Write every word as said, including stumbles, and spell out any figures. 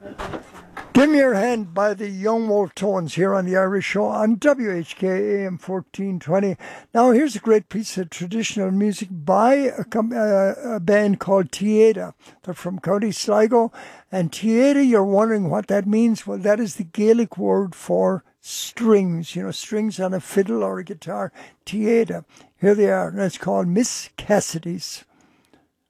Give Me Your Hand by the Young Wolf Tones here on the Irish Show on W H K A M fourteen twenty. Now here's a great piece of traditional music by a, uh, a band called Tiada. They're from County Sligo. And Tiada, you're wondering what that means. Well, that is the Gaelic word for strings. You know, strings on a fiddle or a guitar. Tiada. Here they are. And it's called Miss Cassidy's.